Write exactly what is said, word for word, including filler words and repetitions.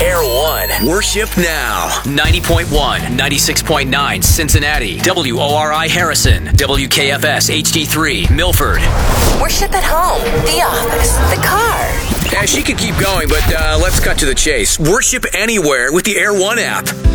Air One. Worship now. ninety point one, ninety-six point nine Cincinnati. W O R I Harrison. W K F S H D three Milford. Worship at home, the office, the car. Yeah, she could keep going, but uh, let's cut to the chase. Worship anywhere with the Air One app.